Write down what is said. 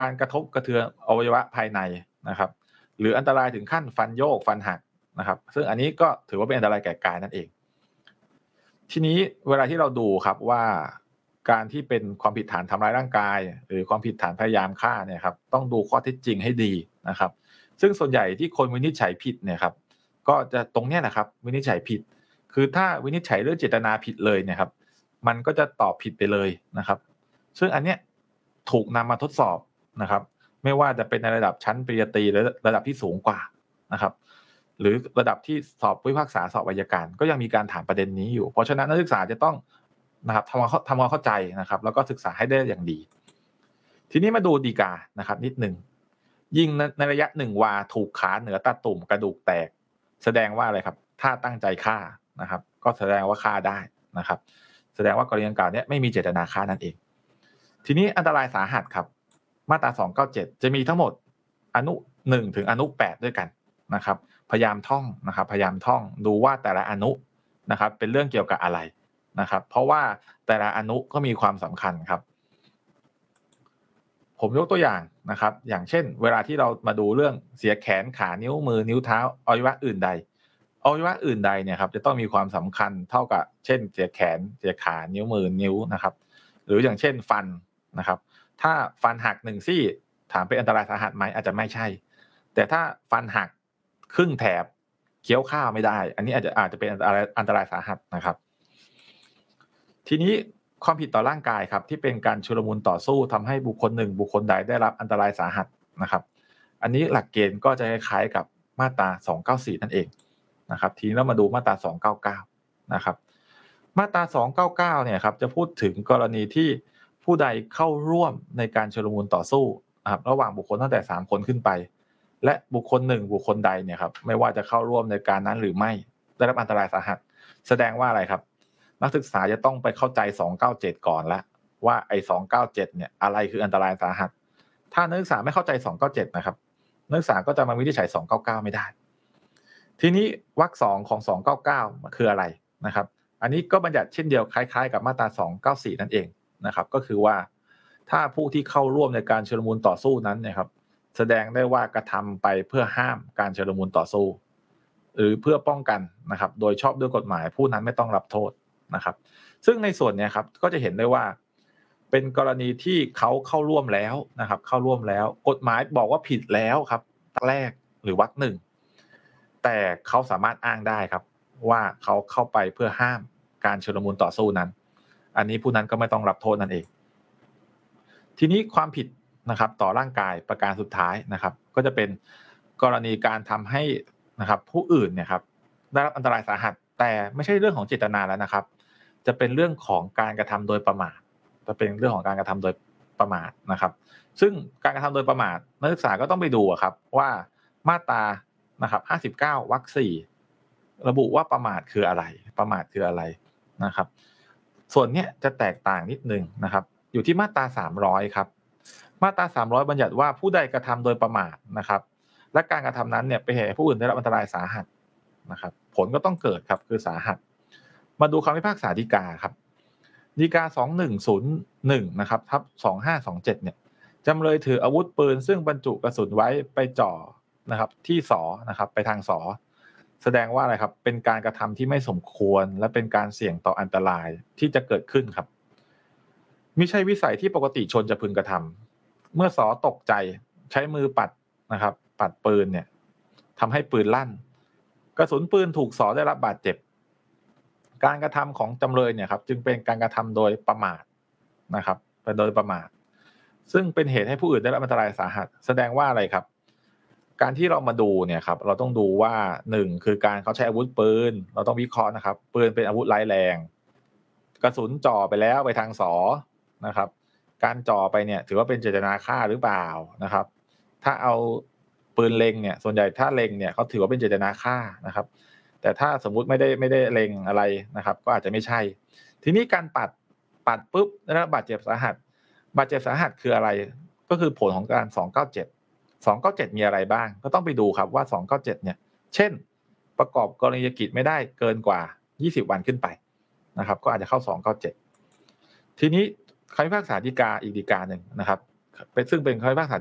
การกระทบกระเทือนอวัยวะภายในนะครับหรืออันตรายถึงขั้นฟันโยกฟันหักนะครับซึ่งอันนี้ก็ถือว่าเป็นอันตรายแก่กายนั่นเองทีนี้เวลาที่เราดูครับว่าการที่เป็นความผิดฐานทำร้ายร่างกายหรือความผิดฐานพยายามฆ่าเนี่ยครับต้องดูข้อเท็จจริงให้ดีนะครับซึ่งส่วนใหญ่ที่คนวินิจฉัยผิดเนี่ยครับก็จะตรงเนี้ยนะครับวินิจฉัยผิดคือถ้าวินิจฉัยเรื่องเจตนาผิดเลยเนี่ยครับมันก็จะตอบผิดไปเลยนะครับซึ่งอันเนี้ยถูกนำมาทดสอบนะครับไม่ว่าจะเป็นในระดับชั้นปริญญาตรีหรือระดับที่สูงกว่านะครับหรือระดับที่สอบผู้พิพากษาสอบอัยการก็ยังมีการถามประเด็นนี้อยู่เพราะฉะนั้นนักศึกษาจะต้องนะครับทำความเข้าใจนะครับแล้วก็ศึกษาให้ได้อย่างดีทีนี้มาดูฎีกานะครับนิดหนึ่งยิงในระยะ1 วาถูกขาเหนือตาตุ่มกระดูกแตกแสดงว่าอะไรครับถ้าตั้งใจฆ่านะครับก็แสดงว่าฆ่าได้นะครับแสดงว่ากรณีดังกล่าวนี้ไม่มีเจตนาฆ่านั่นเองทีนี้อันตรายสาหัสครับมาตรา297จะมีทั้งหมดอนุ1ถึงอนุ8ด้วยกันนะครับพยายามท่องนะครับพยายามท่องดูว่าแต่ละอนุนะครับเป็นเรื่องเกี่ยวกับอะไรนะครับเพราะว่าแต่ละอนุก็มีความสำคัญครับผมยกตัวอย่างนะครับอย่างเช่นเวลาที่เรามาดูเรื่องเสียแขนขานิ้วมือนิ้วเท้าอวัยวะอื่นใดอวัยวะอื่นใดเนี่ยครับจะต้องมีความสำคัญเท่ากับเช่นเสียแขนเสียขานิ้วมือนิ้วนะครับหรืออย่างเช่นฟันนะครับถ้าฟันหัก1ซี่ถามเป็นอันตรายสาหัสไหมอาจจะไม่ใช่แต่ถ้าฟันหักครึ่งแถบเคี้ยวข้าวไม่ได้อันนี้อาจจะเป็นอันตรายสาหัสนะครับทีนี้ความผิดต่อร่างกายครับที่เป็นการชุลมุนต่อสู้ทำให้บุคคลหนึ่งบุคคลใดได้รับอันตรายสาหัสนะครับอันนี้หลักเกณฑ์ก็จะคล้ายๆกับมาตรา294นั่นเองนะครับทีนี้เรามาดูมาตรา299นะครับมาตรา299เนี่ยครับจะพูดถึงกรณีที่ผู้ใดเข้าร่วมในการชุลมุนต่อสู้นะครับระหว่างบุคคลตั้งแต่3คนขึ้นไปและบุคคล1บุคคลใดเนี่ยครับไม่ว่าจะเข้าร่วมในการนั้นหรือไม่ได้รับอันตรายสาหัสแสดงว่าอะไรครับนักศึกษาจะต้องไปเข้าใจ297ก่อนแล้วว่าไอ้297เนี่ยอะไรคืออันตรายสาหัสถ้านักศึกษาไม่เข้าใจ297นะครับนักศึกษาก็จะมาวินิจฉัย299ไม่ได้ทีนี้วรรค2ของ299คืออะไรนะครับอันนี้ก็บัญญัติเช่นเดียวคล้ายๆกับมาตรา294นั่นเองนะครับก็คือว่าถ้าผู้ที่เข้าร่วมในการชุลมุนต่อสู้นั้นเนี่ยครับแสดงได้ว่ากระทำไปเพื่อห้ามการชุลมุนต่อสู้หรือเพื่อป้องกันนะครับโดยชอบด้วยกฎหมายผู้นั้นไม่ต้องรับโทษนะครับซึ่งในส่วนนี้ครับก็จะเห็นได้ว่าเป็นกรณีที่เขาเข้าร่วมแล้วนะครับเข้าร่วมแล้วกฎหมายบอกว่าผิดแล้วครับแรกหรือวรรคหนึ่งแต่เขาสามารถอ้างได้ครับว่าเขาเข้าไปเพื่อห้ามการชุลมุนต่อสู้นั้นอันนี้ผู้นั้นก็ไม่ต้องรับโทษนั่นเองทีนี้ความผิดนะครับต่อร่างกายประการสุดท้ายนะครับก็จะเป็นกรณีการทำให้นะครับผู้อื่นเนี่ยครับได้รับอันตรายสาหัสแต่ไม่ใช่เรื่องของเจตนาแล้วนะครับจะเป็นเรื่องของการกระทำโดยประมาทจะเป็นเรื่องของการกระทำโดยประมาทนะครับซึ่งการกระทำโดยประมาทนักศึกษาก็ต้องไปดูครับว่ามาตรานะครับ59วรรค4ระบุว่าประมาทคืออะไรประมาทคืออะไรนะครับส่วนเนี้ยจะแตกต่างนิดนึงนะครับอยู่ที่มาตรา300ครับมาตรา300บัญญัติว่าผู้ใดกระทำโดยประมาทนะครับและการกระทำนั้นเนี่ยเป็นเหตุให้ผู้อื่นได้รับอันตรายสาหัสนะครับผลก็ต้องเกิดครับคือสาหัสมาดูคำพิพากษาฎีกาครับฎีกา2101นะครับทับ2527เนี่ยจำเลยถืออาวุธปืนซึ่งบรรจุกระสุนไว้ไปจ่อนะครับที่ศนะครับไปทางศแสดงว่าอะไรครับเป็นการกระทำที่ไม่สมควรและเป็นการเสี่ยงต่ออันตรายที่จะเกิดขึ้นครับมิใช่วิสัยที่ปกติชนจะพึงกระทำเมื่อตกใจใช้มือปัดนะครับปัดปืนเนี่ยทำให้ปืนลั่นกระสุนปืนถูกได้รับบาดเจ็บการกระทำของจำเลยเนี่ยครับจึงเป็นการกระทำโดยประมาทนะครับเป็นโดยประมาทซึ่งเป็นเหตุให้ผู้อื่นได้รับอันตรายสาหัสแสดงว่าอะไรครับการที่เรามาดูเนี่ยครับเราต้องดูว่า1คือการเขาใช้อาวุธปืนเราต้องวิเคราะห์นะครับปืนเป็นอาวุธร้ายแรงกระสุนจ่อไปแล้วไปทางนะครับการจ่อไปเนี่ยถือว่าเป็นเจตนาฆ่าหรือเปล่านะครับถ้าเอาปืนเล็งเนี่ยส่วนใหญ่ถ้าเล็งเนี่ยเขาถือว่าเป็นเจตนาฆ่านะครับแต่ถ้าสมมุติไม่ได้เล็งอะไรนะครับก็อาจจะไม่ใช่ทีนี้การปัดปุ๊บได้รับบาดเจ็บสาหัสบาดเจ็บสาหัสคืออะไรก็คือผลของการ297มีอะไรบ้างก็ต้องไปดูครับว่า297เนี่ยเช่นประกอบกรณียกิจไม่ได้เกินกว่า20วันขึ้นไปนะครับก็อาจจะเข้า297ทีนี้คำพิพากษาฎีกาอีกฎีกาหนึ่งนะครับเป็นซึ่งเป็นคำพิพากษา